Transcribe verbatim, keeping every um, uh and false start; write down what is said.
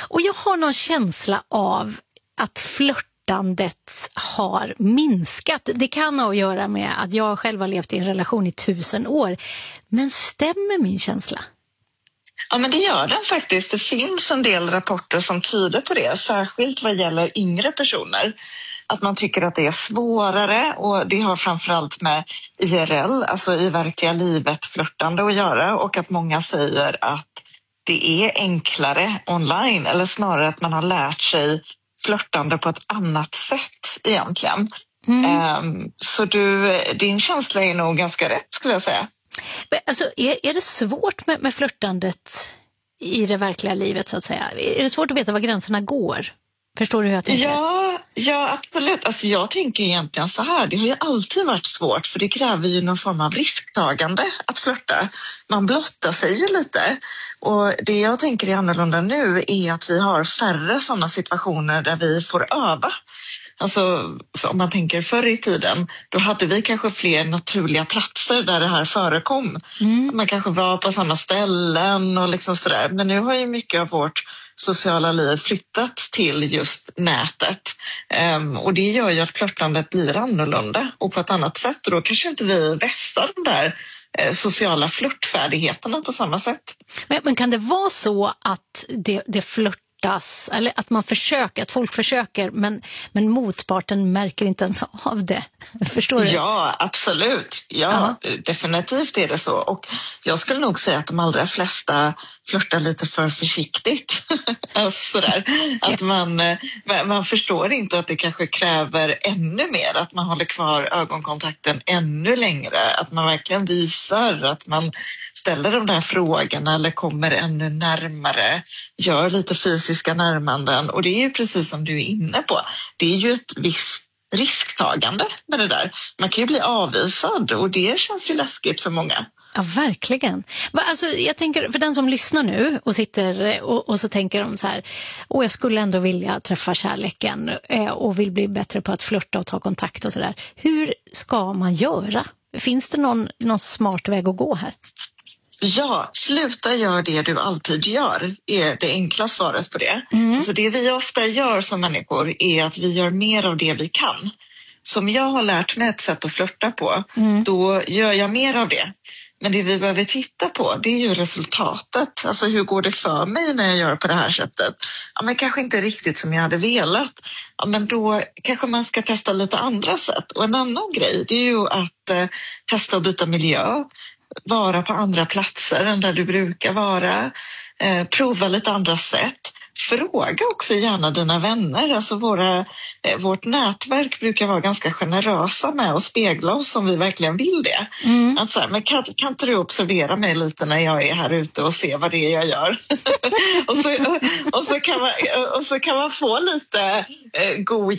Och jag har någon känsla av att flörtandet har minskat. Det kan ha att göra med att jag själv har levt i en relation i tusen år. Men stämmer min känsla? Ja, men det gör den faktiskt. Det finns en del rapporter som tyder på det, särskilt vad gäller yngre personer. Att man tycker att det är svårare, och det har framförallt med I R L, alltså i verkliga livet, flörtande att göra, och att många säger att det är enklare online, eller snarare att man har lärt sig flörtande på ett annat sätt egentligen. Mm. Um, så du, din känsla är nog ganska rätt, skulle jag säga. Men alltså, är, är det svårt med, med flörtandet i det verkliga livet, så att säga? Är det svårt att veta var gränserna går? Förstår du hur jag tänker? Ja, ja, absolut. Alltså jag tänker egentligen så här. Det har ju alltid varit svårt, för det kräver ju någon form av risktagande att flirta. Man blottar sig ju lite. Och det jag tänker är annorlunda nu är att vi har färre sådana situationer där vi får öva. Alltså om man tänker förr i tiden, då hade vi kanske fler naturliga platser där det här förekom. Mm. Man kanske var på samma ställen och liksom sådär. Men nu har ju mycket av vårt sociala liv flyttat till just nätet. Um, och det gör ju att flörtandet blir annorlunda och på ett annat sätt. Och då kanske inte vi vässar de där eh, sociala flörtfärdigheterna på samma sätt. Men, men kan det vara så att det, det flört eller att man försöker, att folk försöker, men, men motparten märker inte ens av det? Förstår du? Ja, absolut. Ja, uh-huh. Definitivt är det så. Och jag skulle nog säga att de allra flesta flörtar lite för försiktigt. Sådär. Att man, man förstår inte att det kanske kräver ännu mer, att man håller kvar ögonkontakten ännu längre, att man verkligen visar att man ställer de där frågorna eller kommer ännu närmare, gör lite fysiska närmanden. Och det är ju precis som du är inne på. Det är ju ett visst risktagande med det där. Man kan ju bli avvisad, och det känns ju läskigt för många. Ja, verkligen. Alltså, jag tänker, för den som lyssnar nu och sitter och, och så tänker de så här: åh, jag skulle ändå vilja träffa kärleken och vill bli bättre på att flirta och ta kontakt och sådär. Hur ska man göra? Finns det någon, någon smart väg att gå här? Ja, sluta gör det du alltid gör är det enkla svaret på det. Mm. Så det vi ofta gör som människor är att vi gör mer av det vi kan. Som jag har lärt mig ett sätt att flirta på, mm. då gör jag mer av det. Men det vi behöver titta på, det är ju resultatet. Alltså hur går det för mig när jag gör på det här sättet? Ja, men kanske inte riktigt som jag hade velat. Ja, men då kanske man ska testa lite andra sätt. Och en annan grej, det är ju att eh, testa att byta miljö. Vara på andra platser än där du brukar vara. Eh, prova lite andra sätt. Fråga också gärna dina vänner. Alltså våra, eh, vårt nätverk brukar vara ganska generösa med att spegla oss om vi verkligen vill det. Mm. Att så här, men kan, kan inte du observera mig lite när jag är här ute och se vad det är jag gör? och, så, och, och, så kan man, och så kan man få lite eh, god